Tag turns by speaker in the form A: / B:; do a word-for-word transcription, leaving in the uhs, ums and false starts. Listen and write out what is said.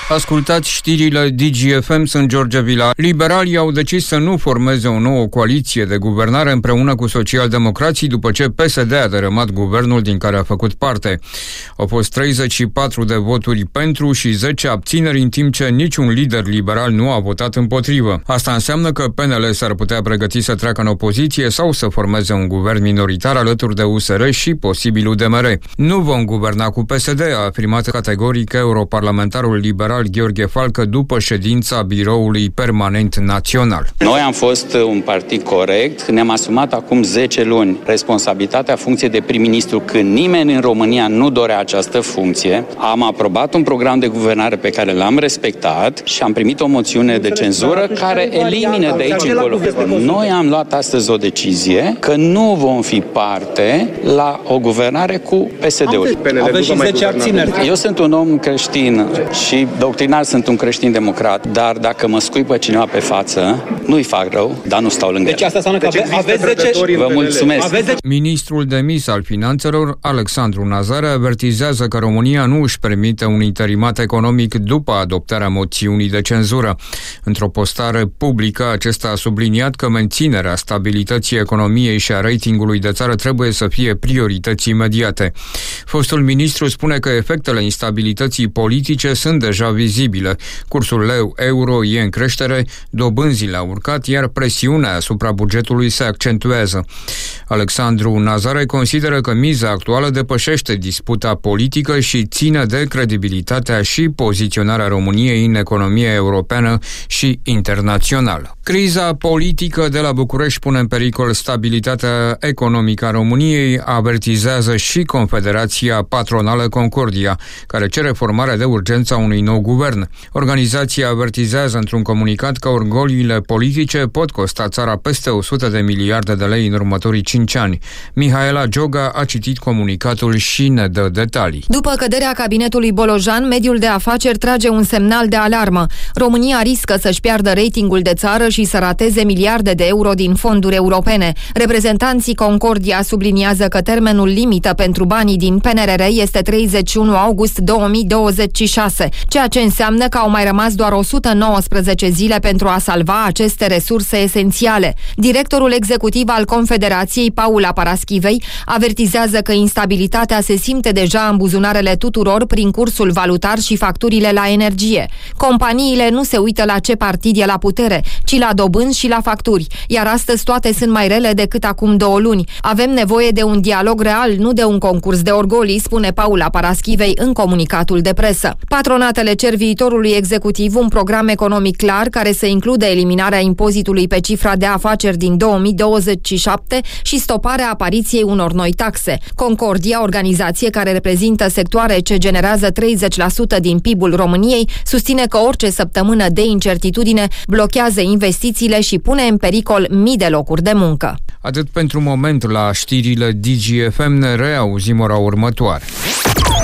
A: Ascultați știrile D G F M, sunt George Vila. Liberalii au decis să nu formeze o nouă coaliție de guvernare împreună cu socialdemocrații după ce P S D a dărâmat guvernul din care a făcut parte. Au fost treizeci și patru de voturi pentru și zece abțineri, în timp ce niciun lider liberal nu a votat împotrivă. Asta înseamnă că P N L s-ar putea pregăti să treacă în opoziție sau să formeze un guvern minoritar alături de U S R și posibil U D M R. Nu vom guverna cu P S D, a afirmat categoric europarlamentarul liberal Gheorghe Falcă după ședința Biroului Permanent Național.
B: Noi am fost un partid corect, ne-am asumat acum zece luni responsabilitatea funcției de prim-ministru când nimeni în România nu dorea această funcție. Am aprobat un program de guvernare pe care l-am respectat și am primit o moțiune de cenzură care elimină de aici încolo. Noi am luat astăzi o decizie că nu vom fi parte la o guvernare cu P S D-ul.
C: Aveți și zece abțineri.
B: Eu sunt un om creștin și doctrinar sunt un creștin-democrat, dar dacă mă scuipă cineva pe față, nu-i fac rău, dar nu stau lângă el.
C: Deci asta înseamnă că ave- aveți zece...
B: Vă mulțumesc.
C: Aveți zece...
A: Ministrul demis al Finanțelor, Alexandru Nazare, avertizează că România nu își permite un interimat economic după adoptarea moțiunii de cenzură. Într-o postare publică, acesta a subliniat că menținerea stabilității economiei și a ratingului de țară trebuie să fie priorități imediate. Fostul ministru spune că efectele instabilității politice sunt deja vizibile. Cursul leu-euro e în creștere, dobânzile au urcat, iar presiunea asupra bugetului se accentuează. Alexandru Nazare consideră că miza actuală depășește disputa politică și ține de credibilitatea și poziționarea României în economia europeană și internațională. Criza politică de la București pune în pericol stabilitatea economică a României, avertizează și Confederația Patronală Concordia, care cere formarea de urgență a unui nou guvern. Organizația avertizează într-un comunicat că orgoliile politice pot costa țara peste o sută de miliarde de lei în următorii cinci ani. Mihaela Gioga a citit comunicatul și ne dă detalii.
D: După căderea cabinetului Bolojan, mediul de afaceri trage un semnal de alarmă. România riscă să-și piardă ratingul de țară și să rateze miliarde de euro din fonduri europene. Reprezentanții Concordia subliniază că termenul limită pentru banii din P N R R este treizeci și unu august două mii douăzeci și șase, ceea ce înseamnă că au mai rămas doar o sută nouăsprezece zile pentru a salva aceste resurse esențiale. Directorul executiv al Confederației, Paula Paraschivei, avertizează că instabilitatea se simte deja în buzunarele tuturor prin cursul valutar și facturile la energie. Companiile nu se uită la ce partid e la putere, ci la dobânzi și la facturi, iar astăzi toate sunt mai rele decât acum două luni. Avem nevoie de un dialog real, nu de un concurs de orgolii, spune Paula Paraschivei în comunicatul de presă. Patronatele cer viitorului executiv un program economic clar care să includă eliminarea impozitului pe cifra de afaceri din două mii douăzeci și șapte și stoparea apariției unor noi taxe. Concordia, organizație care reprezintă sectoare ce generează treizeci la sută din P I B-ul României, susține că orice săptămână de incertitudine blochează investițiile și pune în pericol mii de locuri de muncă.
A: Atât pentru moment la știrile D G F M, ne reauzim ora următoare.